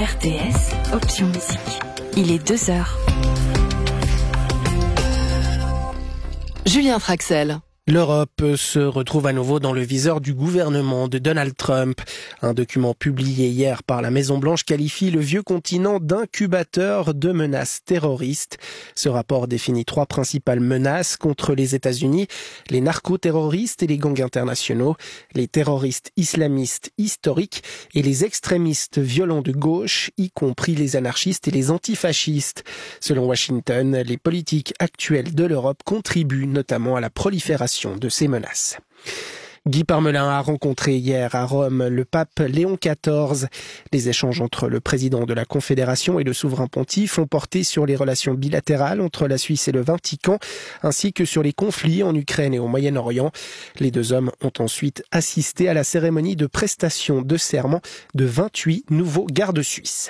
RTS, option musique. Il est 2h. Julien Traxel. L'Europe se retrouve à nouveau dans le viseur du gouvernement de Donald Trump. Un document publié hier par la Maison-Blanche qualifie le vieux continent d'incubateur de menaces terroristes. Ce rapport définit 3 principales menaces contre les États-Unis: les narcoterroristes et les gangs internationaux, les terroristes islamistes historiques et les extrémistes violents de gauche, y compris les anarchistes et les antifascistes. Selon Washington, les politiques actuelles de l'Europe contribuent notamment à la prolifération de ces menaces. Guy Parmelin a rencontré hier à Rome le pape Léon XIV. Les échanges entre le président de la Confédération et le souverain pontife ont porté sur les relations bilatérales entre la Suisse et le Vatican, ainsi que sur les conflits en Ukraine et au Moyen-Orient. Les 2 hommes ont ensuite assisté à la cérémonie de prestation de serment de 28 nouveaux gardes suisses.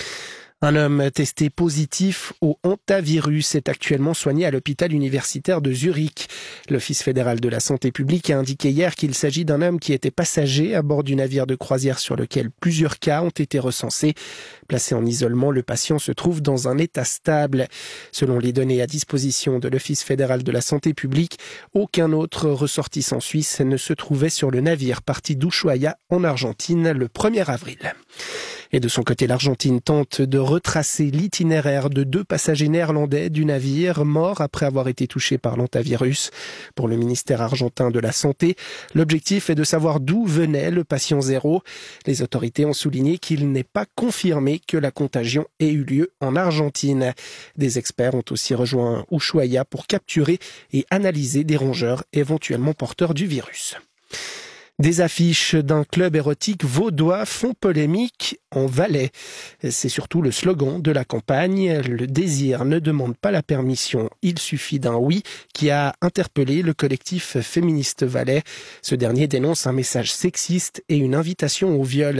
Un homme testé positif au hantavirus est actuellement soigné à l'hôpital universitaire de Zurich. L'Office fédéral de la santé publique a indiqué hier qu'il s'agit d'un homme qui était passager à bord du navire de croisière sur lequel plusieurs cas ont été recensés. Placé en isolement, le patient se trouve dans un état stable. Selon les données à disposition de l'Office fédéral de la santé publique, aucun autre ressortissant suisse ne se trouvait sur le navire parti d'Ushuaia en Argentine le 1er avril. Et de son côté, l'Argentine tente de retracer l'itinéraire de 2 passagers néerlandais du navire morts après avoir été touchés par l'hantavirus. Pour le ministère argentin de la Santé, l'objectif est de savoir d'où venait le patient zéro. Les autorités ont souligné qu'il n'est pas confirmé que la contagion ait eu lieu en Argentine. Des experts ont aussi rejoint Ushuaia pour capturer et analyser des rongeurs éventuellement porteurs du virus. Des affiches d'un club érotique vaudois font polémique en Valais. C'est surtout le slogan de la campagne « Le désir ne demande pas la permission, il suffit d'un oui » qui a interpellé le collectif féministe valais. Ce dernier dénonce un message sexiste et une invitation au viol.